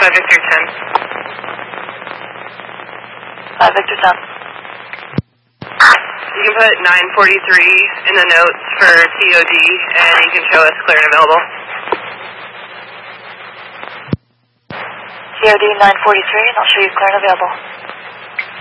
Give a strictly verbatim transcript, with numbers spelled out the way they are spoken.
five Victor ten. five Victor ten. You can put nine forty-three in the notes for C O D, and you can show us clear and available. C O D nine forty-three, and I'll show you clear and available.